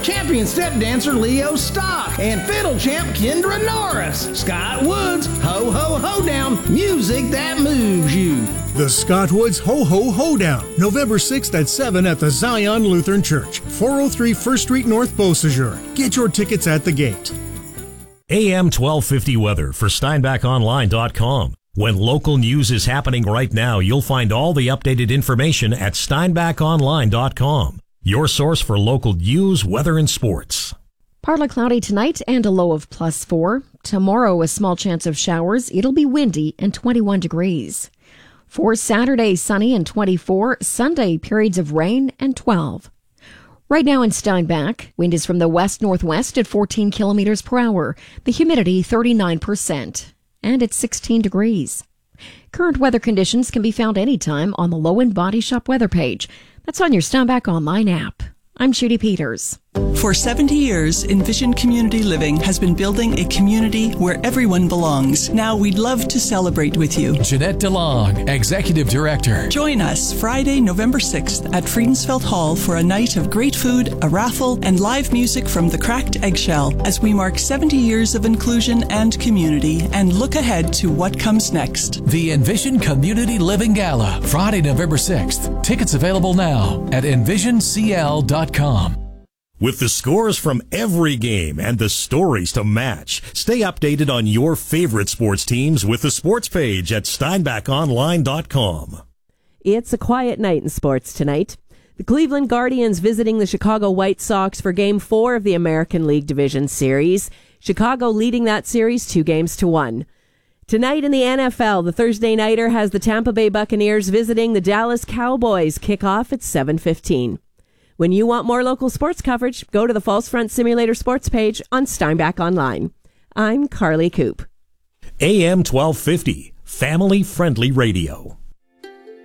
Champion step dancer Leo Stock, and fiddle champ Kendra Norris. Scott Woods, Ho Ho Hoedown, music that moves you. The Scott Woods Ho Ho Hoedown, November 6th at 7 at the Zion Lutheran Church, 403 1st Street North, Beausejour. Get your tickets at the gate. AM 1250 weather for SteinbachOnline.com. When local news is happening right now, you'll find all the updated information at SteinbachOnline.com. Your source for local news, weather, and sports. Partly cloudy tonight and a low of +4. Tomorrow, a small chance of showers. It'll be windy and 21 degrees. For Saturday, sunny and 24. Sunday, periods of rain and 12. Right now in Steinbach, wind is from the west-northwest at 14 kilometers per hour. The humidity 39%. And it's 16 degrees. Current weather conditions can be found anytime on the Lowen Body Shop weather page. That's on your Steinbach Online app. I'm Judy Peters. For 70 years, Envision Community Living has been building a community where everyone belongs. Now we'd love to celebrate with you. Jeanette DeLong, Executive Director. Join us Friday, November 6th at Friedensfeld Hall for a night of great food, a raffle, and live music from the Cracked Eggshell as we mark 70 years of inclusion and community and look ahead to what comes next. The Envision Community Living Gala, Friday, November 6th. Tickets available now at envisioncl.com. With the scores from every game and the stories to match, stay updated on your favorite sports teams with the sports page at SteinbachOnline.com. It's a quiet night in sports tonight. The Cleveland Guardians visiting the Chicago White Sox for Game 4 of the American League Division Series. Chicago leading that series 2-1. Tonight in the NFL, the Thursday Nighter has the Tampa Bay Buccaneers visiting the Dallas Cowboys. Kickoff at 7:15. When you want more local sports coverage, go to the False Front Simulator sports page on Steinbach Online. I'm Carly Coop. AM 1250, family-friendly radio.